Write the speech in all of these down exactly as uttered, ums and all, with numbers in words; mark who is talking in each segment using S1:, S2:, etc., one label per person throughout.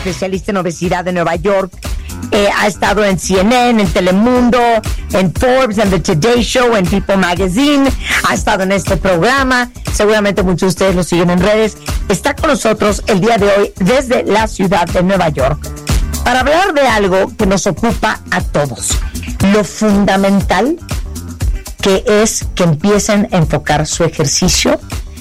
S1: especialista en obesidad de Nueva York. Eh, ha estado en C N N, en Telemundo, en Forbes, en The Today Show, en People Magazine. Ha estado en este programa. Seguramente muchos de ustedes lo siguen en redes. Está con nosotros el día de hoy desde la ciudad de Nueva York para hablar de algo que nos ocupa a todos. Lo fundamental que es que empiecen a enfocar su ejercicio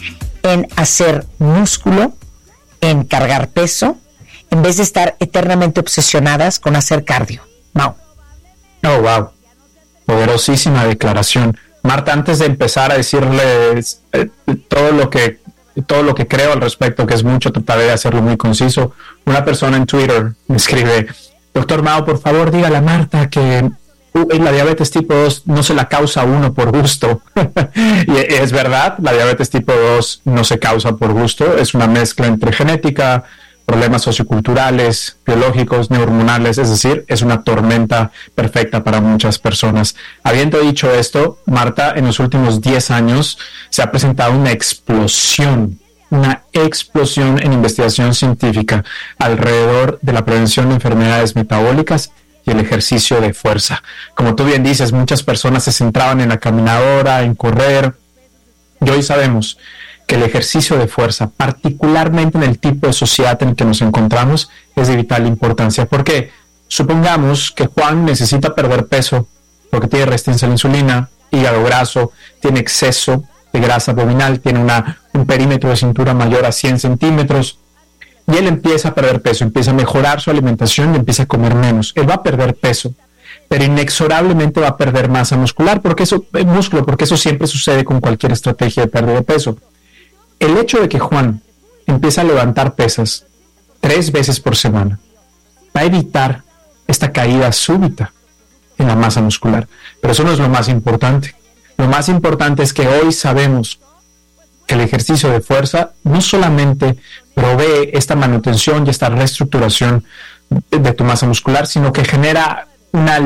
S1: en hacer músculo, en cargar peso, en vez de estar eternamente obsesionadas con hacer cardio. Wow.
S2: Oh, wow. Poderosísima declaración. Marta, antes de empezar a decirles eh, todo lo que todo lo que creo al respecto, que es mucho, trataré de hacerlo muy conciso. Una persona en Twitter me escribe: doctor Mao, por favor, dígale a Marta que uh, la diabetes tipo dos no se la causa uno por gusto. Y es verdad, la diabetes tipo dos no se causa por gusto, es una mezcla entre genética, problemas socioculturales, biológicos, neurohormonales, es decir, es una tormenta perfecta para muchas personas. Habiendo dicho esto, Marta, en los últimos diez años se ha presentado una explosión, una explosión en investigación científica alrededor de la prevención de enfermedades metabólicas y el ejercicio de fuerza. Como tú bien dices, muchas personas se centraban en la caminadora, en correr, y hoy sabemos que el ejercicio de fuerza, particularmente en el tipo de sociedad en el que nos encontramos, es de vital importancia. Porque supongamos que Juan necesita perder peso porque tiene resistencia a la insulina, hígado graso, tiene exceso de grasa abdominal, tiene una, un perímetro de cintura mayor a cien centímetros, y él empieza a perder peso, empieza a mejorar su alimentación y empieza a comer menos. Él va a perder peso, pero inexorablemente va a perder masa muscular, porque eso, músculo, porque eso siempre sucede con cualquier estrategia de pérdida de peso. El hecho de que Juan empiece a levantar pesas tres veces por semana va a evitar esta caída súbita en la masa muscular. Pero eso no es lo más importante. Lo más importante es que hoy sabemos que el ejercicio de fuerza no solamente provee esta manutención y esta reestructuración de tu masa muscular, sino que genera una